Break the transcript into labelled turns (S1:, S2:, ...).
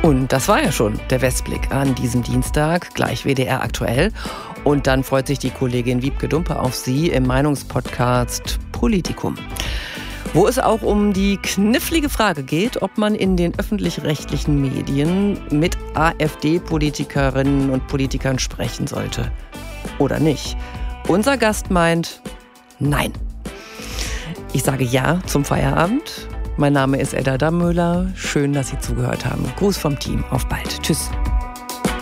S1: Und das war ja schon der Westblick an diesem Dienstag, gleich WDR aktuell. Und dann freut sich die Kollegin Wiebke Dumpe auf Sie im Meinungspodcast Politikum, wo es auch um die knifflige Frage geht, ob man in den öffentlich-rechtlichen Medien mit AfD-Politikerinnen und Politikern sprechen sollte oder nicht. Unser Gast meint, nein. Ich sage ja zum Feierabend. Mein Name ist Edda Dammöhler. Schön, dass Sie zugehört haben. Gruß vom Team. Auf bald. Tschüss.